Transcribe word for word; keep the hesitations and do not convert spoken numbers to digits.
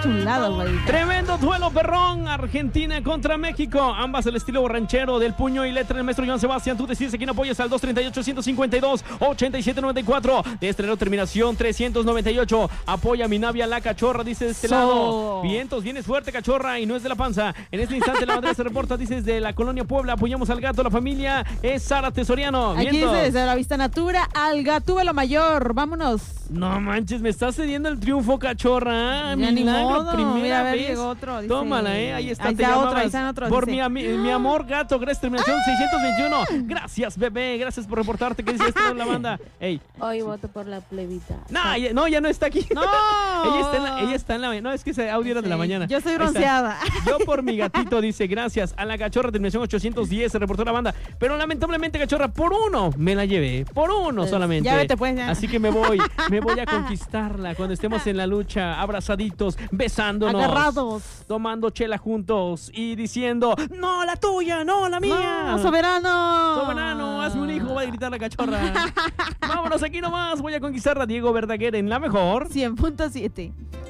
chulada, güey. Tremendo duelo, perrón. Argentina contra México. Ambas el estilo ranchero del puño y letra del maestro Joan Sebastián. Tú decides a quién apoyas al dos treinta y ocho, ciento cincuenta y dos, ochenta y siete noventa y cuatro. De estreno terminación trescientos noventa y ocho. Apoya a mi Navia la cachorra, dice de este So. lado. Vientos, vienes fuerte, cachorra, y no es de la panza. En este instante la bandera se reporta, dice desde la colonia Puebla. Apoyamos al gato, la familia es Sara Tesoriano. Aquí Vientos. dice desde la Vista Natura al Gatúbelo Mayor. Vámonos. No manches, me está cediendo el triunfo, cachorra. Ya ni Milagro, modo. primera Mira, a ver, vez. llegó otro, dice. Tómala, eh. Ahí está. Ahí te está otro, llamabas ahí están otros, Por dice. mi, ami- mi amor gato, gracias, terminación seiscientos veintiuno. Gracias, bebé. Gracias por reportarte. ¿Qué dice esto de la banda? Ey. Hoy voto por la plebita. No, ya, no, ya no está aquí. ¡No! ella, está en la, ella está en la No, es que ese audio era de la Sí, mañana. yo soy Ahí está. bronceada. Yo por mi gatito, dice, gracias. A la cachorra, terminación ochocientos diez, se reportó la banda. Pero lamentablemente, cachorra, por uno me la llevé. Por uno solamente. Ya vete, pues, ya. Así que me voy. Me voy a conquistarla cuando estemos en la lucha, abrazaditos, besándonos. Agarrados. Tomando chela juntos y diciendo, no, la tuya, no, la mía. No, soberano. Soberano, hazme un hijo, va a gritar la cachorra. Vámonos aquí nomás, voy a conquistar a Diego Verdaguer en la mejor. cien punto siete.